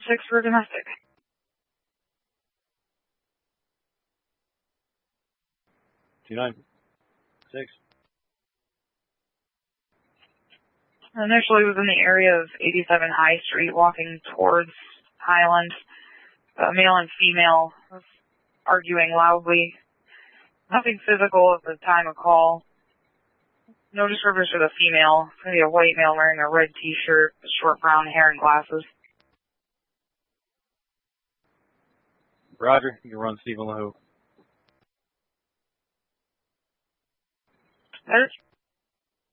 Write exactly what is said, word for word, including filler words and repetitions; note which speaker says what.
Speaker 1: six for domestic.
Speaker 2: two nine six.
Speaker 1: Initially was in the area of eighty-seven High Street, walking towards Highland. A male and female was arguing loudly. Nothing physical at the time of call. No descriptors for the female. It's going to be a white male wearing a red t-shirt, short brown hair, and glasses.
Speaker 2: Roger. You can run Stephen LaHoo.
Speaker 1: That is